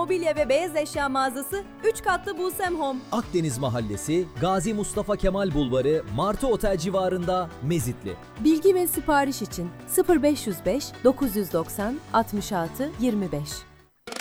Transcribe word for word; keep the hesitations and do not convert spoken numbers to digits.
mobilya ve beyaz eşya mağazası, üç katlı Busem Home. Akdeniz Mahallesi, Gazi Mustafa Kemal Bulvarı, Martı Otel civarında, Mezitli. Bilgi ve sipariş için sıfır beş yüz beş dokuz yüz doksan altmış altı yirmi beş.